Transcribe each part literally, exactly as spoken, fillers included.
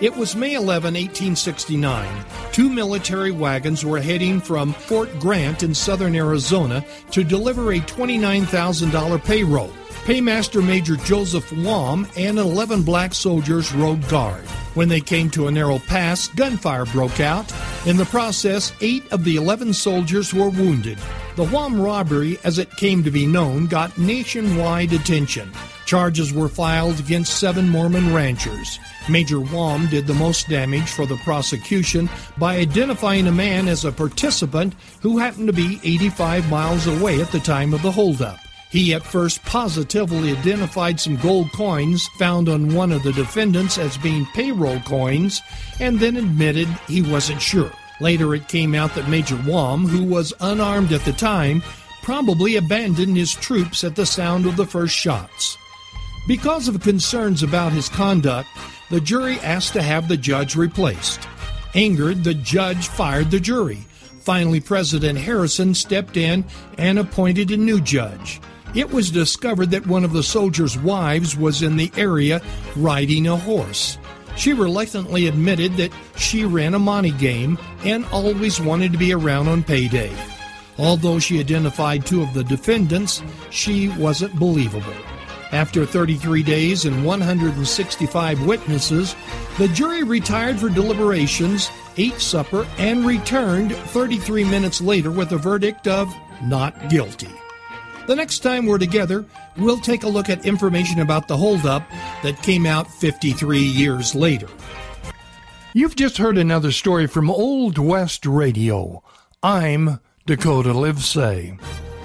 It was May eleventh, eighteen sixty-nine. Two military wagons were heading from Fort Grant in southern Arizona to deliver a twenty-nine thousand dollars payroll. Paymaster Major Joseph Wam and eleven black soldiers rode guard. When they came to a narrow pass, gunfire broke out. In the process, eight of the eleven soldiers were wounded. The Wam robbery, as it came to be known, got nationwide attention. Charges were filed against seven Mormon ranchers. Major Wam did the most damage for the prosecution by identifying a man as a participant who happened to be eighty-five miles away at the time of the holdup. He at first positively identified some gold coins found on one of the defendants as being payroll coins, and then admitted he wasn't sure. Later it came out that Major Wam, who was unarmed at the time, probably abandoned his troops at the sound of the first shots. Because of concerns about his conduct, the jury asked to have the judge replaced. Angered, the judge fired the jury. Finally, President Harrison stepped in and appointed a new judge. It was discovered that one of the soldiers' wives was in the area riding a horse. She reluctantly admitted that she ran a monte game and always wanted to be around on payday. Although she identified two of the defendants, she wasn't believable. After thirty-three days and one hundred sixty-five witnesses, the jury retired for deliberations, ate supper, and returned thirty-three minutes later with a verdict of not guilty. The next time we're together, we'll take a look at information about the holdup that came out fifty-three years later. You've just heard another story from Old West Radio. I'm Dakota Livesay.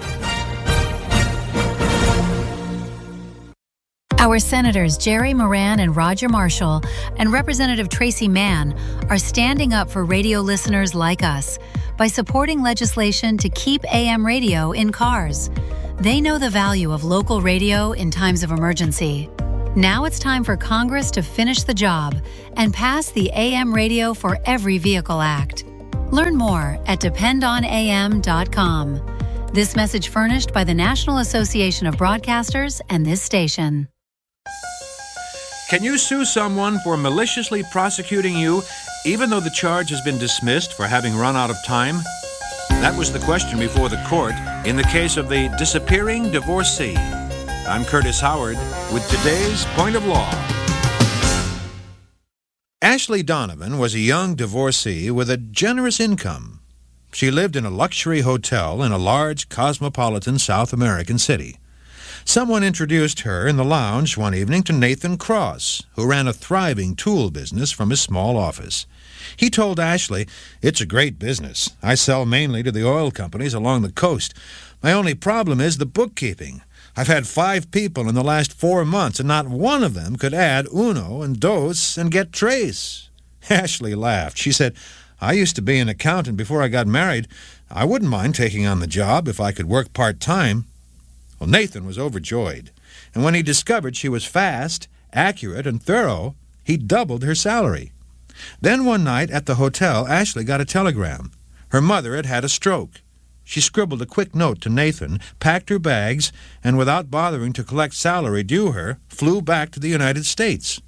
Our Senators Jerry Moran and Roger Marshall and Representative Tracy Mann are standing up for radio listeners like us by supporting legislation to keep A M radio in cars. They know the value of local radio in times of emergency. Now it's time for Congress to finish the job and pass the A M Radio for Every Vehicle Act. Learn more at depend on A M dot com. This message furnished by the National Association of Broadcasters and this station. Can you sue someone for maliciously prosecuting you, even though the charge has been dismissed for having run out of time? That was the question before the court in the case of the disappearing divorcee. I'm Curtis Howard with today's Point of Law. Ashley Donovan was a young divorcee with a generous income. She lived in a luxury hotel in a large cosmopolitan South American city. Someone introduced her in the lounge one evening to Nathan Cross, who ran a thriving tool business from his small office. He told Ashley, "It's a great business. I sell mainly to the oil companies along the coast. My only problem is the bookkeeping. I've had five people in the last four months, and not one of them could add uno and dos and get tres." Ashley laughed. She said, "I used to be an accountant before I got married. I wouldn't mind taking on the job if I could work part-time." Well, Nathan was overjoyed, and when he discovered she was fast, accurate, and thorough, he doubled her salary. Then one night at the hotel, Ashley got a telegram. Her mother had had a stroke. She scribbled a quick note to Nathan, packed her bags, and without bothering to collect salary due her, flew back to the United States.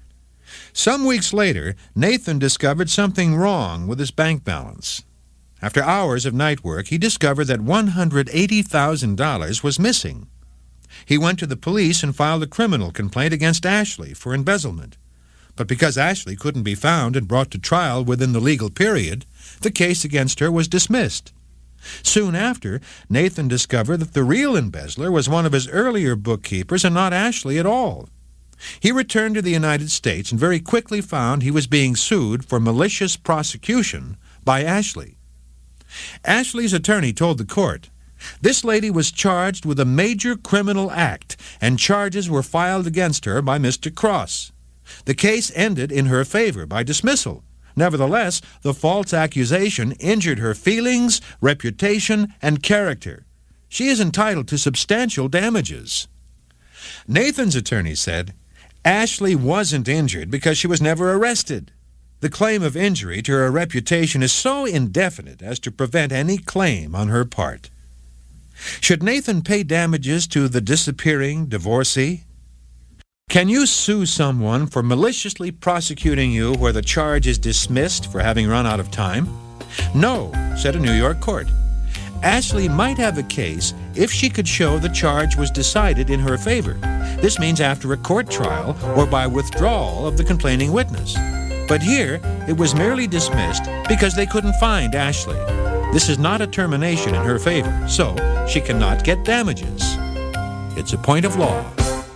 Some weeks later, Nathan discovered something wrong with his bank balance. After hours of night work, he discovered that one hundred eighty thousand dollars was missing. He went to the police and filed a criminal complaint against Ashley for embezzlement. But because Ashley couldn't be found and brought to trial within the legal period, the case against her was dismissed. Soon after, Nathan discovered that the real embezzler was one of his earlier bookkeepers and not Ashley at all. He returned to the United States and very quickly found he was being sued for malicious prosecution by Ashley. Ashley's attorney told the court, "This lady was charged with a major criminal act, and charges were filed against her by Mister Cross. The case ended in her favor by dismissal. Nevertheless, the false accusation injured her feelings, reputation, and character. She is entitled to substantial damages." Nathan's attorney said, "Ashley wasn't injured because she was never arrested. The claim of injury to her reputation is so indefinite as to prevent any claim on her part." Should Nathan pay damages to the disappearing divorcee? Can you sue someone for maliciously prosecuting you where the charge is dismissed for having run out of time? No, said a New York court. Ashley might have a case if she could show the charge was decided in her favor. This means after a court trial or by withdrawal of the complaining witness. But here, it was merely dismissed because they couldn't find Ashley. This is not a termination in her favor, so she cannot get damages. It's a point of law.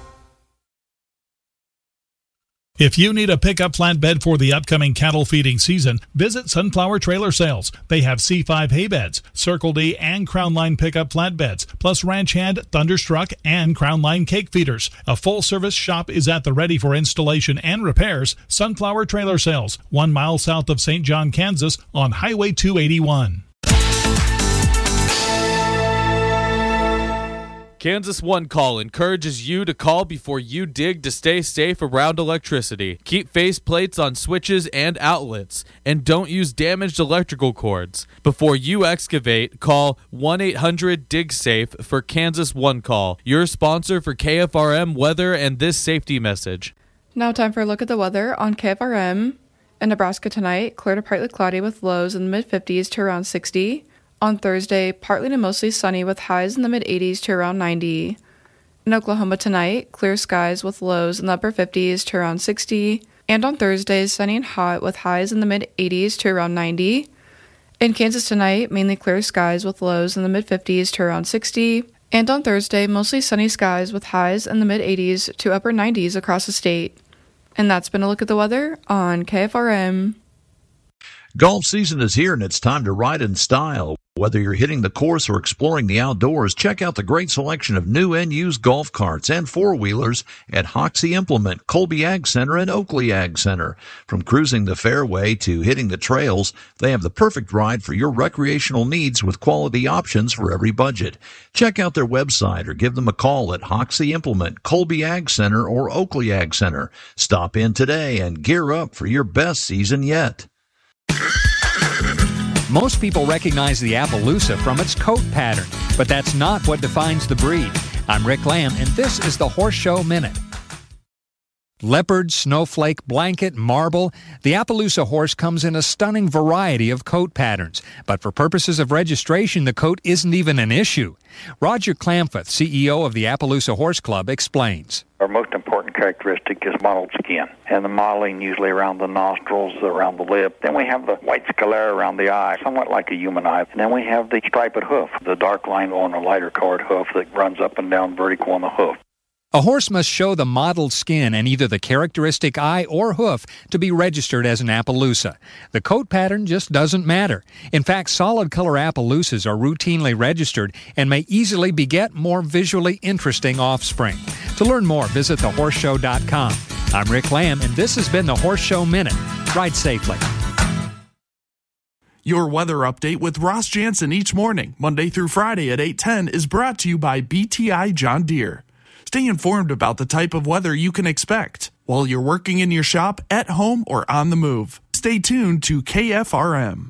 If you need a pickup flatbed for the upcoming cattle feeding season, visit Sunflower Trailer Sales. They have C five hay beds, Circle D and Crown Line pickup flatbeds, plus Ranch Hand, Thunderstruck, and Crown Line cake feeders. A full-service shop is at the ready for installation and repairs. Sunflower Trailer Sales, one mile south of Saint John, Kansas, on Highway two eighty-one. Kansas One Call encourages you to call before you dig to stay safe around electricity. Keep face plates on switches and outlets, and don't use damaged electrical cords. Before you excavate, call one eight hundred dig safe for Kansas One Call, your sponsor for K F R M weather and this safety message. Now time for a look at the weather on K F R M. In Nebraska tonight, clear to partly cloudy with lows in the mid fifties to around sixty. On Thursday, partly to mostly sunny with highs in the mid-eighties to around ninety. In Oklahoma tonight, clear skies with lows in the upper fifties to around sixty. And on Thursday, sunny and hot with highs in the mid-eighties to around ninety. In Kansas tonight, mainly clear skies with lows in the mid-fifties to around sixty. And on Thursday, mostly sunny skies with highs in the mid-eighties to upper nineties across the state. And that's been a look at the weather on K F R M. Golf season is here and it's time to ride in style. Whether you're hitting the course or exploring the outdoors, check out the great selection of new and used golf carts and four-wheelers at Hoxie Implement, Colby Ag Center, and Oakley Ag Center. From cruising the fairway to hitting the trails, they have the perfect ride for your recreational needs with quality options for every budget. Check out their website or give them a call at Hoxie Implement, Colby Ag Center, or Oakley Ag Center. Stop in today and gear up for your best season yet. Most people recognize the Appaloosa from its coat pattern, but that's not what defines the breed. I'm Rick Lamb, and this is the Horse Show Minute. Leopard, snowflake, blanket, marble, the Appaloosa horse comes in a stunning variety of coat patterns, but for purposes of registration, the coat isn't even an issue. Roger Clamfuth, C E O of the Appaloosa Horse Club, explains. Our most important characteristic is mottled skin, and the mottling usually around the nostrils, around the lip. Then we have the white sclera around the eye, somewhat like a human eye. And then we have the striped hoof, the dark line on a lighter colored hoof that runs up and down vertical on the hoof. A horse must show the mottled skin and either the characteristic eye or hoof to be registered as an Appaloosa. The coat pattern just doesn't matter. In fact, solid color Appaloosas are routinely registered and may easily beget more visually interesting offspring. To learn more, visit the horse show dot com. I'm Rick Lamb, and this has been the Horse Show Minute. Ride safely. Your weather update with Ross Jansen each morning, Monday through Friday at eight ten, is brought to you by B T I John Deere. Stay informed about the type of weather you can expect while you're working in your shop, at home, or on the move. Stay tuned to K F R M.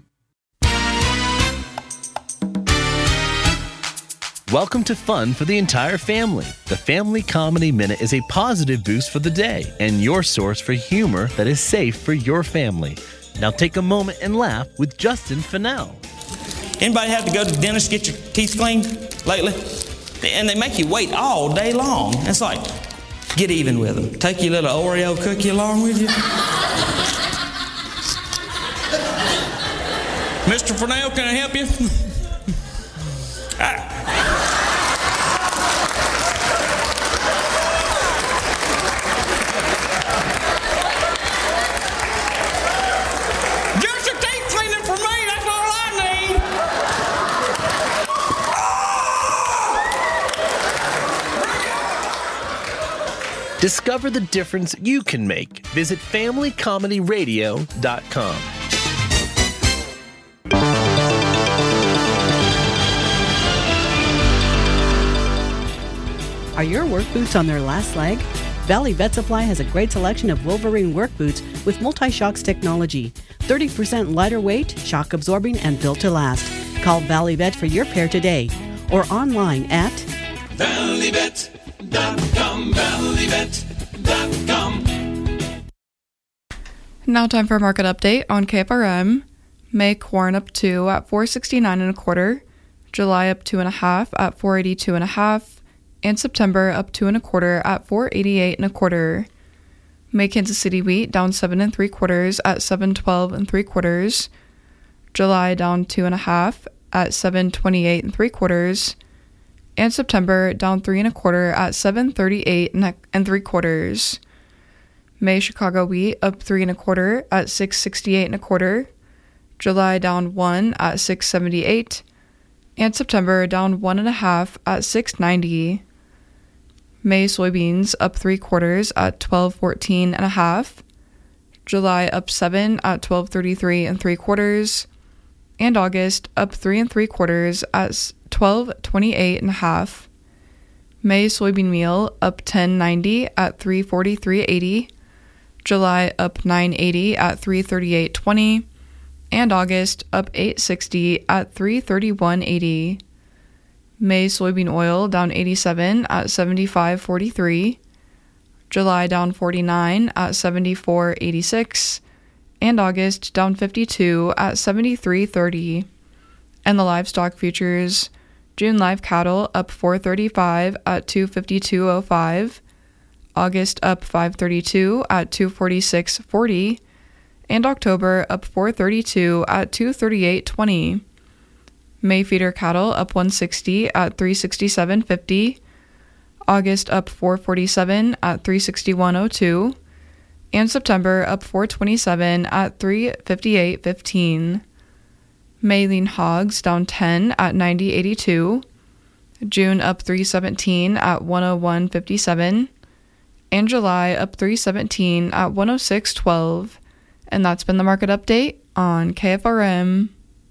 Welcome to fun for the entire family. The Family Comedy Minute is a positive boost for the day and your source for humor that is safe for your family. Now take a moment and laugh with Justin Fennell. Anybody have to go to the dentist to get your teeth cleaned lately? And they make you wait all day long. It's like, get even with them. Take your little Oreo cookie along with you. Mister Fennell, can I help you? ah. Just your teeth cleaning for me, that's all I need. Discover the difference you can make. Visit family comedy radio dot com. Are your work boots on their last leg? Valley Vet Supply has a great selection of Wolverine work boots with multi-shocks technology. thirty percent lighter weight, shock absorbing, and built to last. Call Valley Vet for your pair today or online at valley vet dot com. valley vet dot com. Now time for a market update on K F R M. May corn up two at four sixty-nine and a quarter, July up two and a half at four eighty-two and a half, and September up two and a quarter at four eighty-eight and a quarter. May Kansas City wheat down seven and three quarters at seven twelve and three quarters, July down two and a half at seven twenty-eight and three quarters, and September down three and a quarter at seven thirty-eight and three quarters. May Chicago wheat up three and a quarter at six sixty-eight and a quarter, July down one at six seventy-eight, and September down one and a half at six ninety. May soybeans up three quarters at twelve fourteen and a half, July up seven at twelve thirty-three and three quarters, and August up three and three quarters at twelve twenty-eight and a half. May soybean meal up ten ninety at three forty-three eighty, July up nine eighty at three thirty-eight twenty, and August up eight sixty at three thirty-one eighty. May soybean oil down eighty-seven at seventy-five forty-three, July down forty-nine at seventy-four eighty-six, and August down fifty-two at seventy-three thirty. And the livestock futures, June live cattle up four thirty-five at two fifty-two oh five, August up five thirty-two at two forty-six forty, and October up four thirty-two at two thirty-eight twenty. May feeder cattle up one sixty at three sixty-seven fifty, August up four forty-seven at three sixty-one oh two, and September up four twenty-seven at three fifty-eight fifteen. May lean hogs down ten at ninety eighty-two, June up three seventeen at one oh one fifty-seven, and July up three seventeen at one oh six twelve. And that's been the market update on K F R M.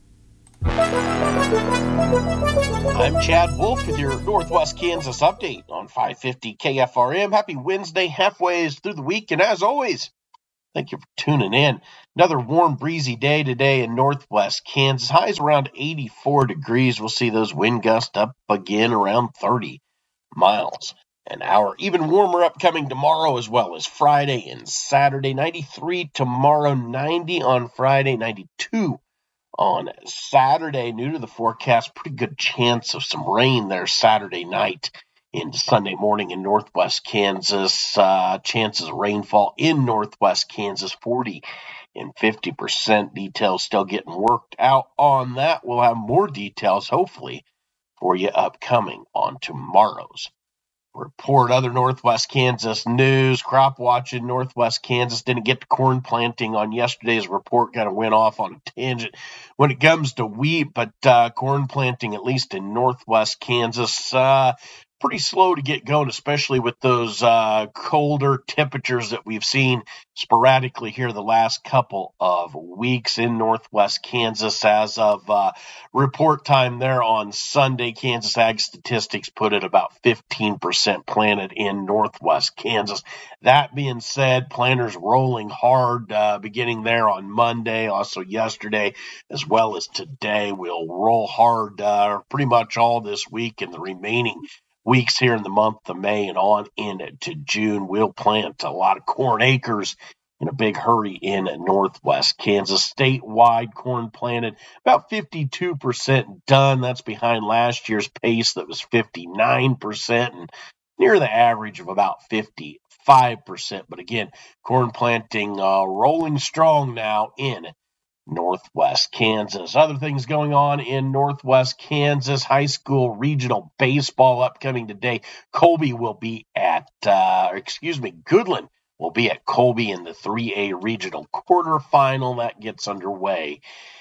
I'm Chad Wolf with your Northwest Kansas update on five fifty K F R M. Happy Wednesday, halfway through the week, and as always, thank you for tuning in. Another warm, breezy day today in Northwest Kansas. Highs around eighty-four degrees. We'll see those wind gusts up again around thirty miles an hour. Even warmer upcoming tomorrow as well as Friday and Saturday. ninety-three tomorrow, ninety on Friday, ninety-two on Saturday. New to the forecast, pretty good chance of some rain there Saturday night into Sunday morning in Northwest Kansas. Uh, chances of rainfall in Northwest Kansas, forty and fifty percent. Details still getting worked out on that. We'll have more details, hopefully, for you upcoming on tomorrow's report. Other Northwest Kansas news. Crop watch in Northwest Kansas didn't get to corn planting on yesterday's report. Kind of went off on a tangent when it comes to wheat, but uh, corn planting, at least in Northwest Kansas, uh, pretty slow to get going, especially with those uh, colder temperatures that we've seen sporadically here the last couple of weeks in Northwest Kansas. As of uh, report time there on Sunday, Kansas Ag Statistics put it about fifteen percent planted in Northwest Kansas. That being said, planters rolling hard uh, beginning there on Monday, also yesterday, as well as today. We'll roll hard uh, pretty much all this week and the remaining weeks here in the month of May and on into June. We'll plant a lot of corn acres in a big hurry in Northwest Kansas. Statewide corn planted about fifty-two percent done. That's behind last year's pace that was fifty-nine percent and near the average of about fifty-five percent. But again, corn planting uh, rolling strong now in Northwest Kansas. Other things going on in Northwest Kansas. High school regional baseball upcoming today. Colby will be at, uh, excuse me, Goodland will be at Colby in the three A regional quarterfinal. That gets underway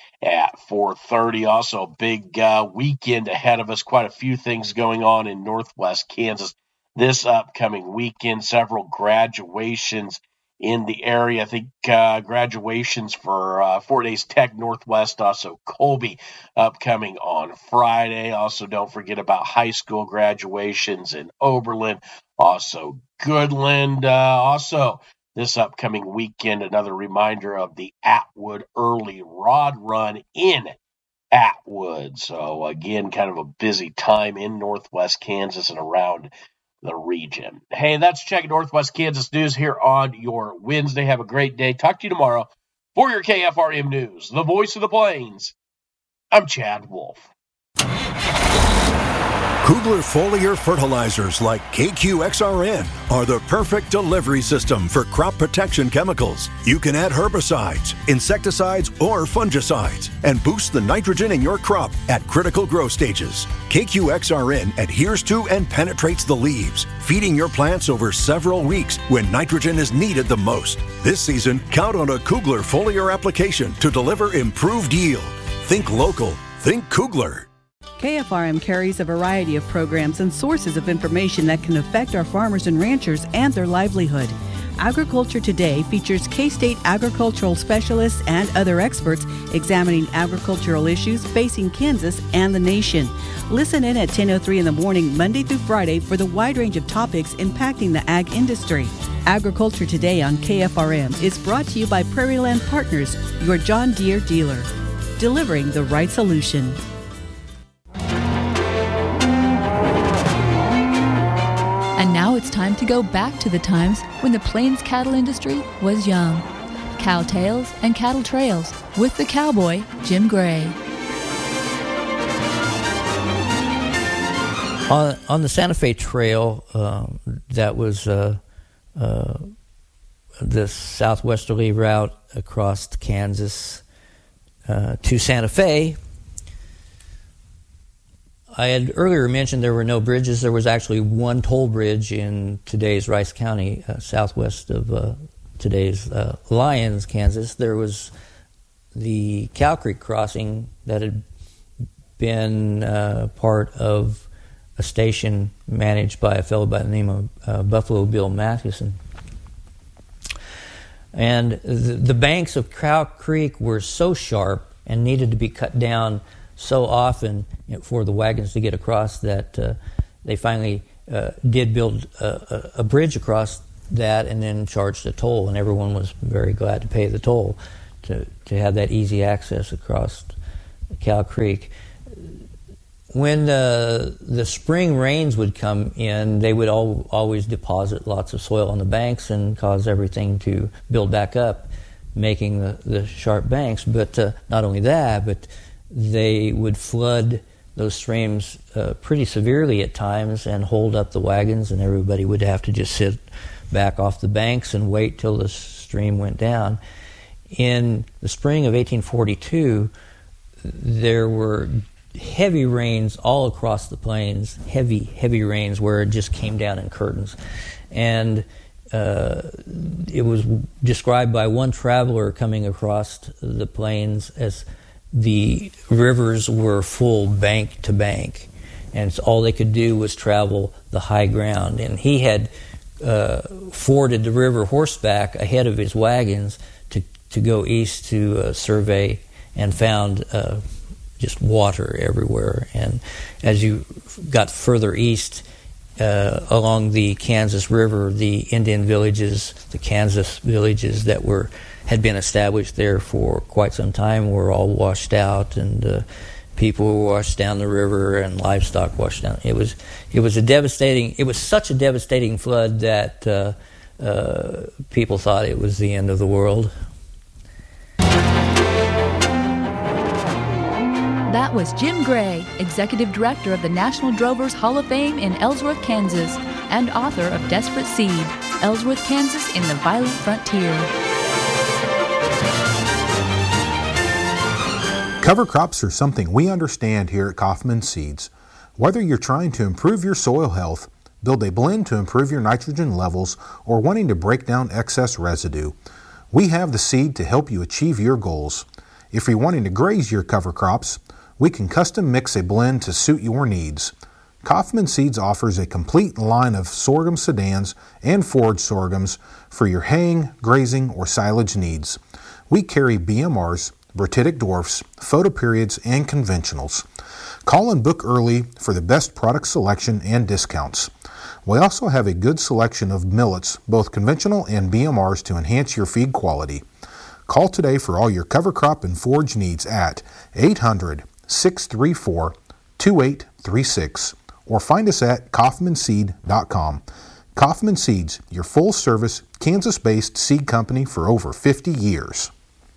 at four thirty. Also a big uh, weekend ahead of us. Quite a few things going on in Northwest Kansas this upcoming weekend. Several graduations in the area. I think uh, graduations for uh, Fort Hays Tech Northwest, also Colby upcoming on Friday. Also, don't forget about high school graduations in Oberlin, also Goodland. Uh, also, this upcoming weekend, another reminder of the Atwood Early Rod Run in Atwood. So, again, kind of a busy time in Northwest Kansas and around the region. Hey, that's checking Northwest Kansas News here on your Wednesday. Have a great day. Talk to you tomorrow for your K F R M News, the voice of the Plains. I'm Chad Wolf. Kugler foliar fertilizers like K Q X R N are the perfect delivery system for crop protection chemicals. You can add herbicides, insecticides, or fungicides and boost the nitrogen in your crop at critical growth stages. K Q X R N adheres to and penetrates the leaves, feeding your plants over several weeks when nitrogen is needed the most. This season, count on a Kugler foliar application to deliver improved yield. Think local. Think Kugler. K F R M carries a variety of programs and sources of information that can affect our farmers and ranchers and their livelihood. Agriculture Today features K-State agricultural specialists and other experts examining agricultural issues facing Kansas and the nation. Listen in at ten oh three in the morning, Monday through Friday, for the wide range of topics impacting the ag industry. Agriculture Today on K F R M is brought to you by Prairie Land Partners, your John Deere dealer, delivering the right solution. And now it's time to go back to the times when the Plains cattle industry was young. Cow Tales and Cattle Trails with the cowboy, Jim Gray. On, on the Santa Fe Trail, uh, that was uh, uh, the southwesterly route across Kansas uh, to Santa Fe. I had earlier mentioned there were no bridges. There was actually one toll bridge in today's Rice County, uh, southwest of uh, today's uh, Lyons, Kansas. There was the Cow Creek crossing that had been uh, part of a station managed by a fellow by the name of uh, Buffalo Bill Mathewson. And the, the banks of Cow Creek were so sharp and needed to be cut down so often for the wagons to get across that uh, they finally uh, did build a, a, a bridge across that and then charged a toll, and everyone was very glad to pay the toll to, to have that easy access across Cow Creek. When the, the spring rains would come in, they would all, always deposit lots of soil on the banks and cause everything to build back up, making the, the sharp banks. But uh, not only that, but they would flood those streams uh, pretty severely at times and hold up the wagons, and everybody would have to just sit back off the banks and wait till the stream went down. In the spring of eighteen forty-two, there were heavy rains all across the plains, heavy, heavy rains where it just came down in curtains. And uh, it was described by one traveler coming across the plains as the rivers were full bank to bank, and so all they could do was travel the high ground. And he had uh, forded the river horseback ahead of his wagons to, to go east to uh, survey, and found uh, just water everywhere. And as you got further east uh, along the Kansas River, the Indian villages, the Kansas villages that were had been established there for quite some time were all washed out, and uh, people were washed down the river, and livestock washed down. It was it was a devastating. It was such a devastating flood that uh, uh, people thought it was the end of the world. That was Jim Gray, Executive Director of the National Drovers Hall of Fame in Ellsworth, Kansas, and author of Desperate Seed, Ellsworth, Kansas in the Violent Frontier. Cover crops are something we understand here at Kaufman Seeds. Whether you're trying to improve your soil health, build a blend to improve your nitrogen levels, or wanting to break down excess residue, we have the seed to help you achieve your goals. If you're wanting to graze your cover crops, we can custom mix a blend to suit your needs. Kaufman Seeds offers a complete line of sorghum sedans and forage sorghums for your haying, grazing, or silage needs. We carry B M Rs, Bratitic dwarfs, photoperiods, and conventionals. Call and book early for the best product selection and discounts. We also have a good selection of millets, both conventional and B M Rs, to enhance your feed quality. Call today for all your cover crop and forage needs at eight hundred, six three four, two eight three six or find us at kaufman seed dot com. Kaufman Seeds, your full-service, Kansas-based seed company for over fifty years.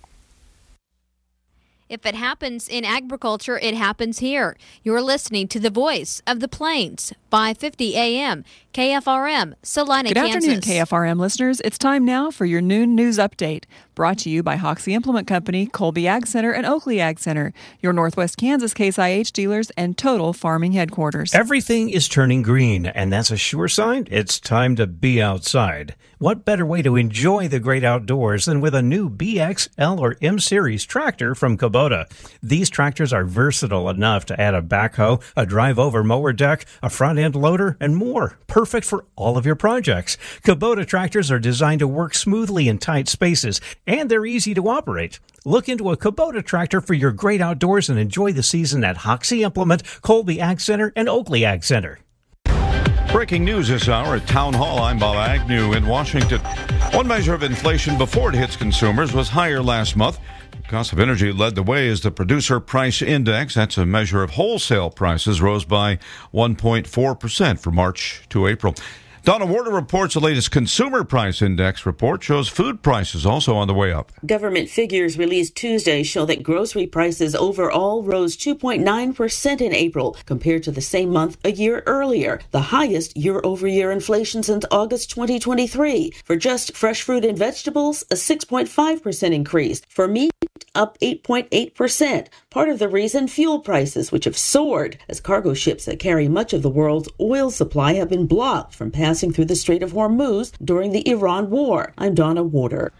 If it happens in agriculture, it happens here. You're listening to the Voice of the Plains, five fifty A M, K F R M, Salina, Good Kansas. Good afternoon, K F R M listeners. It's time now for your noon news update, brought to you by Hoxie Implement Company, Colby Ag Center, and Oakley Ag Center, your Northwest Kansas Case I H dealers and Total Farming headquarters. Everything is turning green, and that's a sure sign it's time to be outside. What better way to enjoy the great outdoors than with a new B X, L, or M Series tractor from Kubota? These tractors are versatile enough to add a backhoe, a drive-over mower deck, a front-end loader, and more. Perfect for all of your projects. Kubota tractors are designed to work smoothly in tight spaces, and they're easy to operate. Look into a Kubota tractor for your great outdoors and enjoy the season at Hoxie Implement, Colby Ag Center, and Oakley Ag Center. Breaking news this hour at Town Hall. I'm Bob Agnew in Washington. One measure of inflation before it hits consumers was higher last month. The cost of energy led the way as the Producer Price Index, that's a measure of wholesale prices, rose by one point four percent from March to April. Donna Warder reports the latest Consumer Price Index report shows food prices also on the way up. Government figures released Tuesday show that grocery prices overall rose two point nine percent in April compared to the same month a year earlier, the highest year-over-year inflation since August twenty twenty-three. For just fresh fruit and vegetables, a six point five percent increase. For meat, up eight point eight percent. Part of the reason, fuel prices, which have soared as cargo ships that carry much of the world's oil supply have been blocked from passing through the Strait of Hormuz during the Iran war. I'm Donna Warder.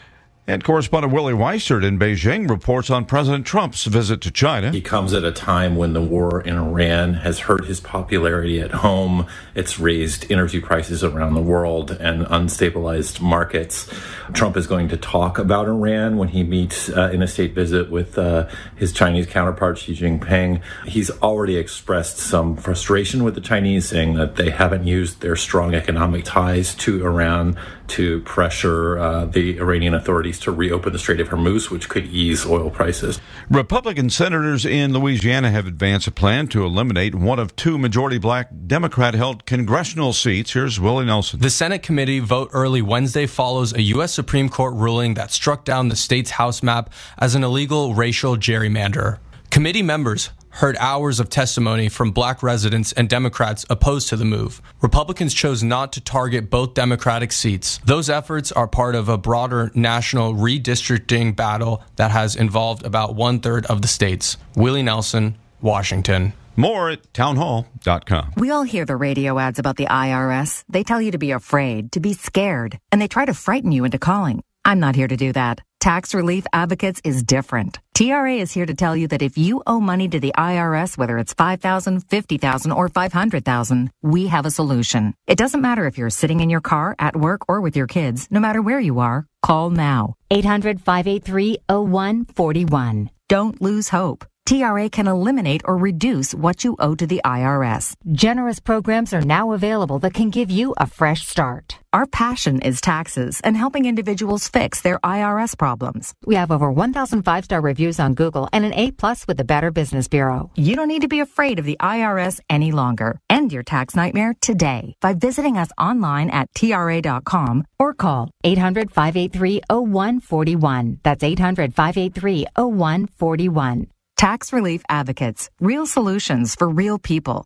And correspondent Willie Weissert in Beijing reports on President Trump's visit to China. He comes at a time when the war in Iran has hurt his popularity at home. It's raised energy prices around the world and unstabilized markets. Trump is going to talk about Iran when he meets uh, in a state visit with uh, his Chinese counterpart, Xi Jinping. He's already expressed some frustration with the Chinese, saying that they haven't used their strong economic ties to Iran to pressure uh, the Iranian authorities to reopen the Strait of Hormuz, which could ease oil prices. Republican senators in Louisiana have advanced a plan to eliminate one of two majority-black Democrat-held congressional seats. Here's Willie Nelson. The Senate committee vote early Wednesday follows a U S Supreme Court ruling that struck down the state's House map as an illegal racial gerrymander. Committee members heard hours of testimony from black residents and Democrats opposed to the move. Republicans chose not to target both Democratic seats. Those efforts are part of a broader national redistricting battle that has involved about one-third of the states. Willie Nelson, Washington. More at townhall dot com. We all hear the radio ads about the I R S. They tell you to be afraid, to be scared, and they try to frighten you into calling. I'm not here to do that. Tax Relief Advocates is different. T R A is here to tell you that if you owe money to the I R S, whether it's five thousand dollars, fifty thousand dollars, or five hundred thousand dollars, we have a solution. It doesn't matter if you're sitting in your car, at work, or with your kids. No matter where you are, call now. eight hundred, five eight three, oh one four one. Don't lose hope. T R A can eliminate or reduce what you owe to the I R S. Generous programs are now available that can give you a fresh start. Our passion is taxes and helping individuals fix their I R S problems. We have over one thousand five-star reviews on Google and an A-plus with the Better Business Bureau. You don't need to be afraid of the I R S any longer. End your tax nightmare today by visiting us online at T R A dot com or call eight hundred, five eight three, oh one four one. That's eight hundred, five eight three, oh one four one. Tax Relief Advocates. Real solutions for real people.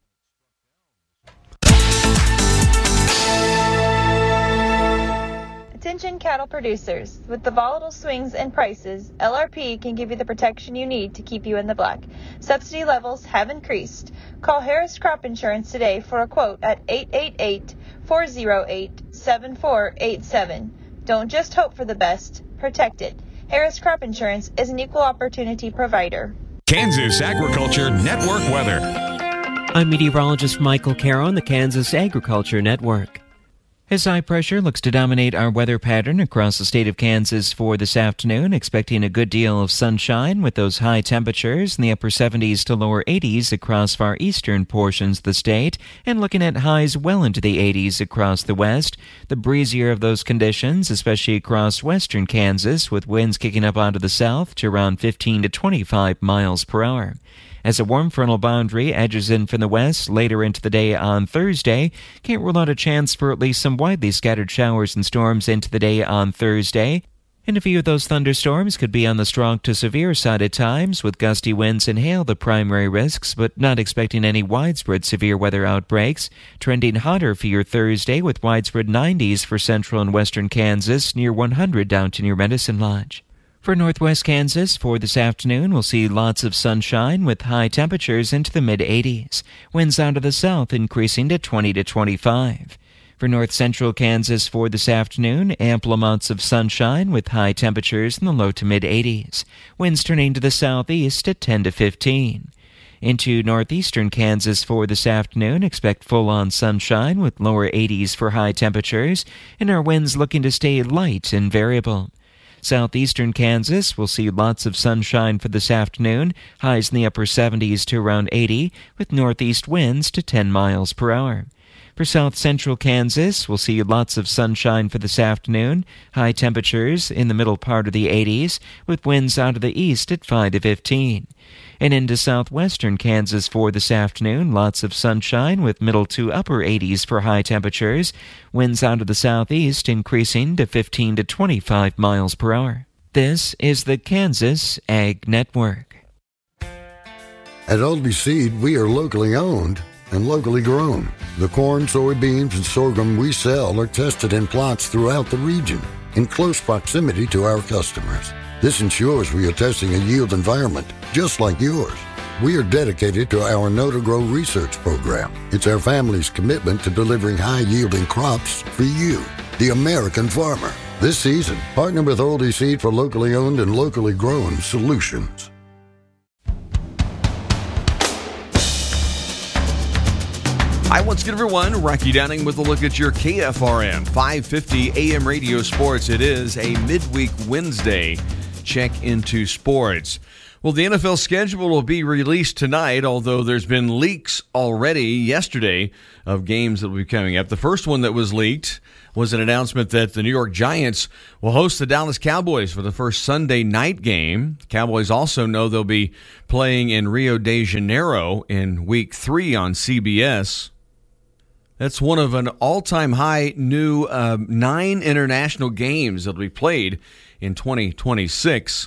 Attention cattle producers. With the volatile swings in prices, L R P can give you the protection you need to keep you in the black. Subsidy levels have increased. Call Harris Crop Insurance today for a quote at eight eight eight, four oh eight, seven four eight seven. Don't just hope for the best, protect it. Harris Crop Insurance is an equal opportunity provider. Kansas Agriculture Network weather. I'm meteorologist Michael Caro on the Kansas Agriculture Network. His high pressure looks to dominate our weather pattern across the state of Kansas for this afternoon, expecting a good deal of sunshine with those high temperatures in the upper seventies to lower eighties across far eastern portions of the state, and looking at highs well into the eighties across the west. The breezier of those conditions, especially across western Kansas, with winds kicking up out of the south to around fifteen to twenty-five miles per hour. As a warm frontal boundary edges in from the west later into the day on Thursday, can't rule out a chance for at least some widely scattered showers and storms into the day on Thursday. And a few of those thunderstorms could be on the strong to severe side at times, with gusty winds and hail the primary risks, but not expecting any widespread severe weather outbreaks. Trending hotter for your Thursday, with widespread nineties for central and western Kansas, near one hundred down to near Medicine Lodge. For northwest Kansas, for this afternoon, we'll see lots of sunshine with high temperatures into the mid-eighties. Winds out of the south increasing to twenty to twenty-five. For north central Kansas for this afternoon, ample amounts of sunshine with high temperatures in the low to mid-eighties. Winds turning to the southeast at ten to fifteen. Into northeastern Kansas for this afternoon, expect full-on sunshine with lower eighties for high temperatures, and our winds looking to stay light and variable. Southeastern Kansas will see lots of sunshine for this afternoon, highs in the upper seventies to around eighty, with northeast winds to ten miles per hour. For south central Kansas, we'll see lots of sunshine for this afternoon, high temperatures in the middle part of the eighties, with winds out of the east at five to fifteen. And into southwestern Kansas for this afternoon, lots of sunshine with middle to upper eighties for high temperatures, winds out of the southeast increasing to fifteen to twenty-five miles per hour. This is the Kansas Ag Network. At Aldi Seed, we are locally owned and locally grown. The corn, soybeans, and sorghum we sell are tested in plots throughout the region in close proximity to our customers. This ensures we are testing a yield environment just like yours. We are dedicated to our Know to Grow research program. It's our family's commitment to delivering high-yielding crops for you, the American farmer. This season, partner with Aldi Seed for locally owned and locally grown solutions. Hi, once again, everyone. Rocky Downing with a look at your K F R M five fifty A M radio sports. It is a midweek Wednesday check into sports. Well, the N F L schedule will be released tonight, although there's been leaks already yesterday of games that will be coming up. The first one that was leaked was an announcement that the New York Giants will host the Dallas Cowboys for the first Sunday night game. The Cowboys also know they'll be playing in Rio de Janeiro in week three on C B S. That's one of an all-time high new uh, nine international games that will be played in twenty twenty-six.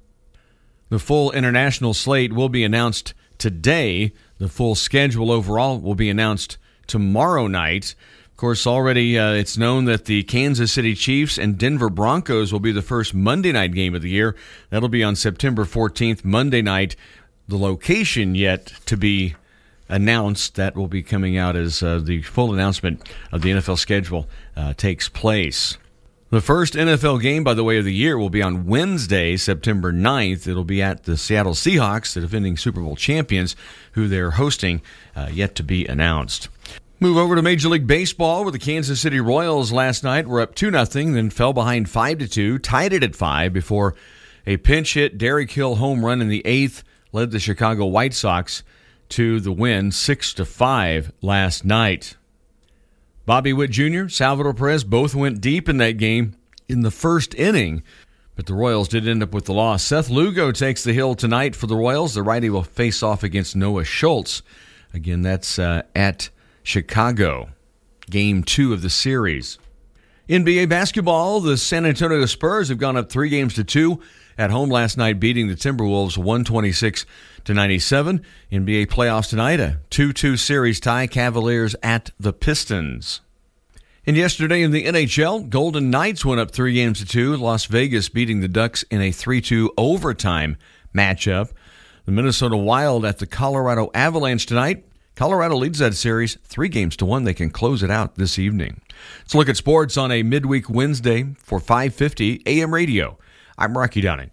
The full international slate will be announced today. The full schedule overall will be announced tomorrow night. Of course, already uh, it's known that the Kansas City Chiefs and Denver Broncos will be the first Monday night game of the year. That'll be on September fourteenth, Monday night. The location yet to be announced. That will be coming out as uh, the full announcement of the N F L schedule uh, takes place. The first N F L game, by the way, of the year will be on Wednesday, September ninth. It'll be at the Seattle Seahawks, the defending Super Bowl champions, who they're hosting, uh, yet to be announced. Move over to Major League Baseball, where the Kansas City Royals last night were up two nothing, then fell behind five to two, tied it at five before a pinch hit Derek Hill home run in the eighth led the Chicago White Sox to the win six to five last night. Bobby Witt Junior, Salvador Perez both went deep in that game in the first inning, but the Royals did end up with the loss. Seth Lugo takes the hill tonight for the Royals. The righty will face off against Noah Schultz. Again, that's uh, at Chicago, game two of the series. N B A basketball, the San Antonio Spurs have gone up three games to two at home last night, beating the Timberwolves one twenty-six to ninety-seven. N B A playoffs tonight, a two two series tie, Cavaliers at the Pistons. And yesterday in the N H L, Golden Knights went up three games to two, Las Vegas beating the Ducks in a three two overtime matchup. The Minnesota Wild at the Colorado Avalanche tonight. Colorado leads that series three games to one. They can close it out this evening. Let's look at sports on a midweek Wednesday for five fifty A M radio. I'm Rocky Downing.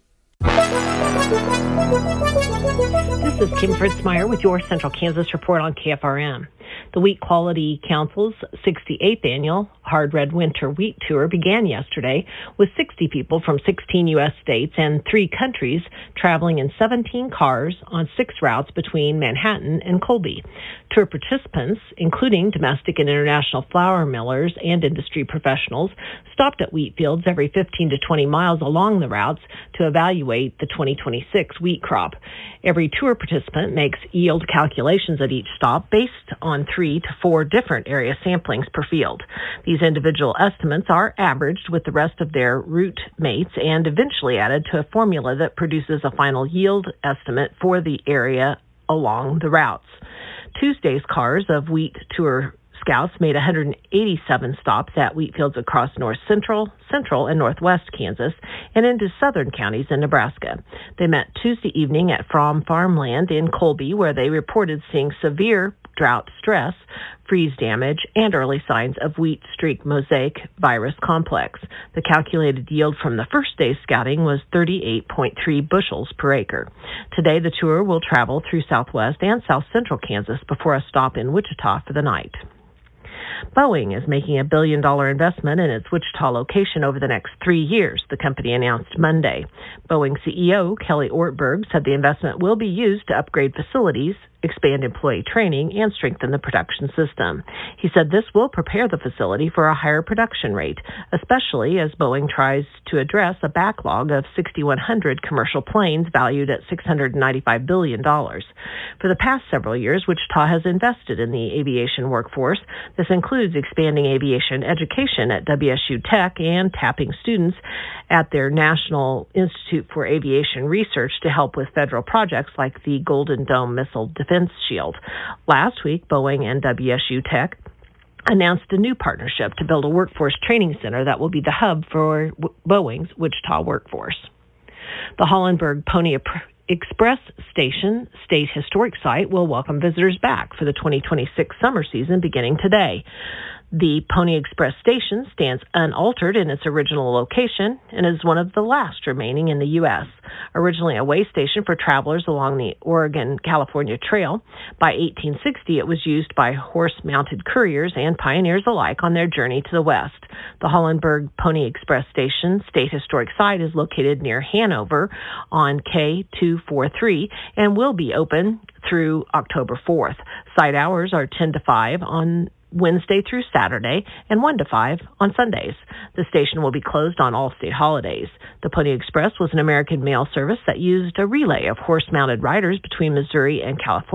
This is Kim Fritzmeyer with your Central Kansas Report on K F R M. The Wheat Quality Council's sixty-eighth annual Hard Red Winter Wheat Tour began yesterday with sixty people from sixteen U S states and three countries traveling in seventeen cars on six routes between Manhattan and Colby. Tour participants, including domestic and international flour millers and industry professionals, stopped at wheat fields every fifteen to twenty miles along the routes to evaluate the twenty twenty-six wheat crop. Every tour participant makes yield calculations at each stop based on three to four different area samplings per field. These individual estimates are averaged with the rest of their route mates and eventually added to a formula that produces a final yield estimate for the area along the routes. Tuesday's cars of wheat tour scouts made one hundred eighty-seven stops at wheat fields across north central, central, and northwest Kansas and into southern counties in Nebraska. They met Tuesday evening at Fromm Farmland in Colby, where they reported seeing severe drought stress, freeze damage, and early signs of wheat streak mosaic virus complex. The calculated yield from the first day's scouting was thirty-eight point three bushels per acre. Today, the tour will travel through southwest and south central Kansas before a stop in Wichita for the night. Boeing is making a billion-dollar investment in its Wichita location over the next three years, the company announced Monday. Boeing C E O Kelly Ortberg said the investment will be used to upgrade facilities, expand employee training, and strengthen the production system. He said this will prepare the facility for a higher production rate, especially as Boeing tries to address a backlog of six thousand one hundred commercial planes valued at six hundred ninety-five billion dollars. For the past several years, Wichita has invested in the aviation workforce. This includes expanding aviation education at W S U Tech and tapping students at their National Institute for Aviation Research to help with federal projects like the Golden Dome Missile Defense Shield. Last week, Boeing and W S U Tech announced a new partnership to build a workforce training center that will be the hub for w- Boeing's Wichita workforce. The Hollenberg Pony Express Station State Historic Site will welcome visitors back for the twenty twenty-six summer season beginning today. The Pony Express station stands unaltered in its original location and is one of the last remaining in the U S. Originally a way station for travelers along the Oregon-California Trail, by eighteen sixty it was used by horse-mounted couriers and pioneers alike on their journey to the west. The Hollenberg Pony Express Station State Historic Site is located near Hanover on K two forty-three and will be open through October fourth. Site hours are ten to five on Wednesday through Saturday, and one to five on Sundays. The station will be closed on all state holidays. The Pony Express was an American mail service that used a relay of horse-mounted riders between Missouri and California